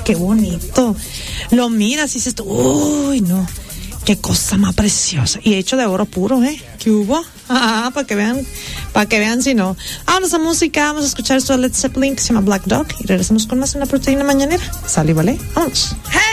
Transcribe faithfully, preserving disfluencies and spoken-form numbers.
qué bonito. Lo miras y dices tú, uy, no, qué cosa más preciosa. Y hecho de oro puro, ¿eh? ¿Qué hubo? Ah, para que vean, para que vean si no. Vámonos a música, vamos a escuchar esto de Led Zeppelin que se llama Black Dog y regresamos con más en la proteína mañanera. Sale, ¿vale? Vámonos.